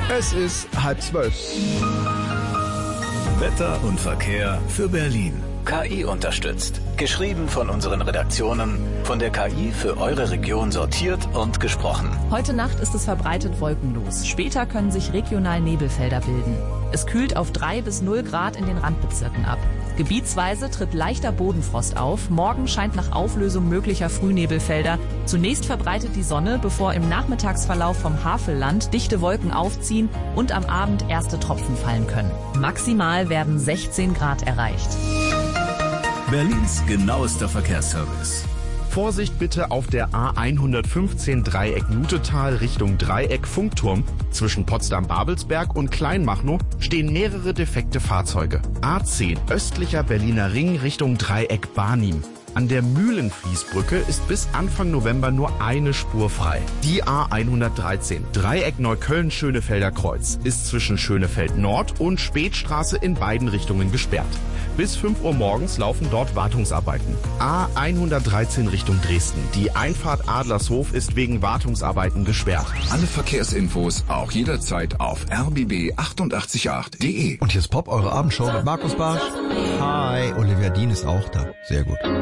Es ist 11:30. Wetter und Verkehr für Berlin. KI unterstützt. Geschrieben von unseren Redaktionen, von der KI für eure Region sortiert und gesprochen. Heute Nacht ist es verbreitet wolkenlos. Später können sich regional Nebelfelder bilden. Es kühlt auf 3 bis 0 Grad in den Randbezirken ab. Gebietsweise tritt leichter Bodenfrost auf. Morgen scheint nach Auflösung möglicher Frühnebelfelder zunächst verbreitet die Sonne, bevor im Nachmittagsverlauf vom Havelland dichte Wolken aufziehen und am Abend erste Tropfen fallen können. Maximal werden 16 Grad erreicht. Berlins genauester Verkehrsservice. Vorsicht bitte auf der A115 Dreieck Nutetal Richtung Dreieck Funkturm. Zwischen Potsdam-Babelsberg und Kleinmachnow stehen mehrere defekte Fahrzeuge. A10 östlicher Berliner Ring Richtung Dreieck Barnim. An der Mühlenfließbrücke ist bis Anfang November nur eine Spur frei. Die A113 Dreieck Neukölln-Schönefelder Kreuz ist zwischen Schönefeld Nord und Spätstraße in beiden Richtungen gesperrt. Bis 5 Uhr morgens laufen dort Wartungsarbeiten. A113 Richtung Dresden. Die Einfahrt Adlershof ist wegen Wartungsarbeiten gesperrt. Alle Verkehrsinfos auch jederzeit auf rbb888.de. Und hier ist Pop, eure Abendshow mit Markus Barsch. Hi, Olivia Dean ist auch da. Sehr gut.